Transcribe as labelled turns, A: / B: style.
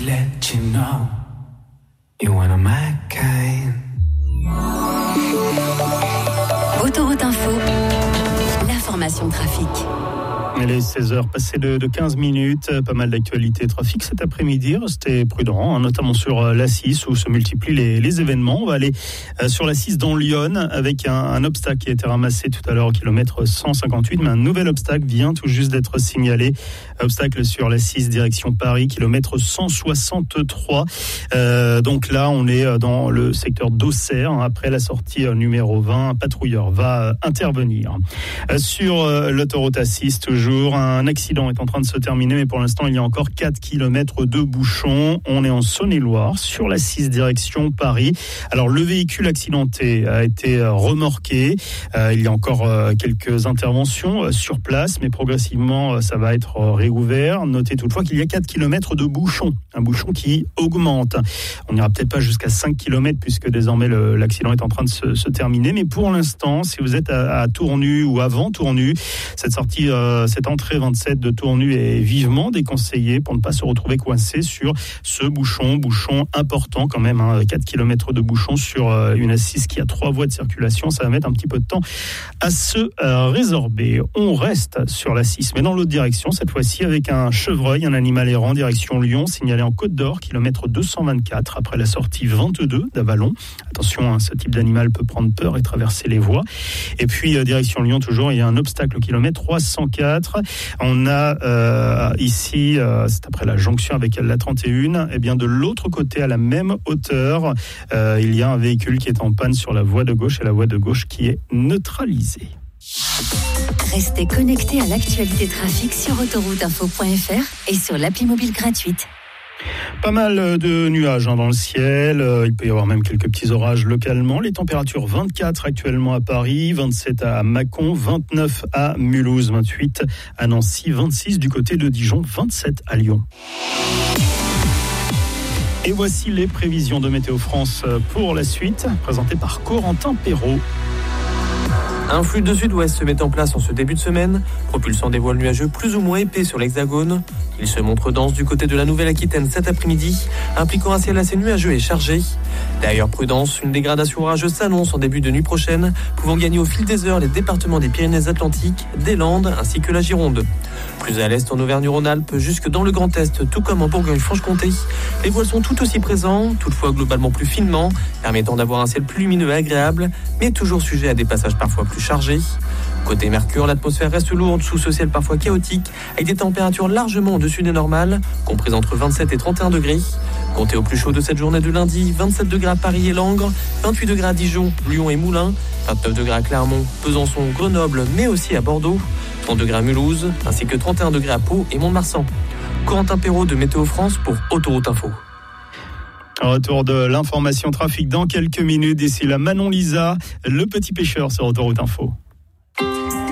A: let you know you're one of my kind.
B: Autoroute Info, l'information trafic.
C: Il est 16h, passé de 15 minutes, pas mal d'actualité trafic cet après-midi, restez prudents, notamment sur l'A6 où se multiplient les événements. On va aller sur l'A6 dans Lyon avec un obstacle qui a été ramassé tout à l'heure au kilomètre 158, mais un nouvel obstacle vient tout juste d'être signalé. Obstacle sur l'A6 direction Paris, kilomètre 163. Donc là, on est dans le secteur d'Auxerre. Après la sortie numéro 20, un patrouilleur va intervenir. Sur l'autoroute A6, toujours, un accident est en train de se terminer, mais pour l'instant, il y a encore 4 km de bouchons. On est en Saône-et-Loire, sur la 6 direction Paris. Alors, le véhicule accidenté a été remorqué. Il y a encore quelques interventions sur place, mais progressivement, ça va être réouvert. Notez toutefois qu'il y a 4 km de bouchons, un bouchon qui augmente. On n'ira peut-être pas jusqu'à 5 km, puisque désormais, l'accident est en train de se terminer. Mais pour l'instant, si vous êtes à Tournu ou avant Tournu, cette entrée 27 de Tournu est vivement déconseillée pour ne pas se retrouver coincé sur ce bouchon important quand même, 4 km de bouchon sur une A6 qui a 3 voies de circulation, ça va mettre un petit peu de temps à se résorber. On reste sur l'A6, mais dans l'autre direction, cette fois-ci avec un chevreuil, un animal errant, direction Lyon, signalé en Côte d'Or, kilomètre 224, après la sortie 22 d'Avalon. Attention, ce type d'animal peut prendre peur et traverser les voies. Et puis, direction Lyon, toujours, il y a un obstacle au kilomètre 304. On a ici, c'est après la jonction avec la 31, et bien de l'autre côté, à la même hauteur, il y a un véhicule qui est en panne sur la voie de gauche et la voie de gauche qui est neutralisée.
B: Restez connectés à l'actualité trafic sur autorouteinfo.fr et sur l'appli mobile gratuite.
C: Pas mal de nuages dans le ciel, il peut y avoir même quelques petits orages localement. Les températures 24 actuellement à Paris, 27 à Mâcon, 29 à Mulhouse, 28 à Nancy, 26 du côté de Dijon, 27 à Lyon. Et voici les prévisions de Météo France pour la suite, présentées par Corentin Perrault.
D: Un flux de sud-ouest se met en place en ce début de semaine, propulsant des voiles nuageux plus ou moins épais sur l'Hexagone. Il se montre dense du côté de la Nouvelle-Aquitaine cet après-midi, impliquant un ciel assez nuageux et chargé. D'ailleurs, prudence, une dégradation orageuse s'annonce en début de nuit prochaine, pouvant gagner au fil des heures les départements des Pyrénées-Atlantiques, des Landes ainsi que la Gironde. Plus à l'est en Auvergne-Rhône-Alpes, jusque dans le Grand Est, tout comme en Bourgogne-Franche-Comté, les voiles sont tout aussi présents, toutefois globalement plus finement, permettant d'avoir un ciel plus lumineux et agréable, mais toujours sujet à des passages parfois plus chargés. Côté Mercure, l'atmosphère reste lourde sous ce ciel parfois chaotique, avec des températures largement au-dessus des normales, comprises entre 27 et 31 degrés. Comptez au plus chaud de cette journée de lundi, 27 degrés à Paris et Langres, 28 degrés à Dijon, Lyon et Moulins, 29 degrés à Clermont, Besançon, Grenoble, mais aussi à Bordeaux, 30 degrés à Mulhouse, ainsi que 31 degrés à Pau et Mont-de-Marsan. Corentin Perrault de Météo France pour Autoroute Info.
C: Retour de l'information trafic dans quelques minutes. D'ici là, Manon Lisa, le petit pêcheur sur Autoroute Info.